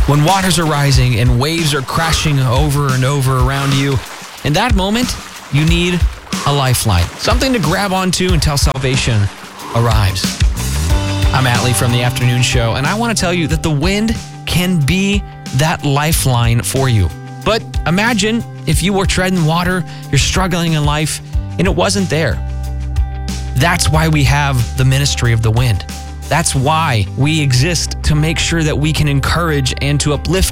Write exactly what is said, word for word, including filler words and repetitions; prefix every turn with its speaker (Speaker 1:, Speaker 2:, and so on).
Speaker 1: When waters are rising and waves are crashing over and over around you, in that moment, you need a lifeline, something to grab onto until salvation arrives. I'm Atlee from the Afternoon Show, and I want to tell you that the wind can be that lifeline for you. But imagine if you were treading water, you're struggling in life, and it wasn't there. That's why we have the ministry of the wind. That's why we exist, to make sure that we can encourage and to uplift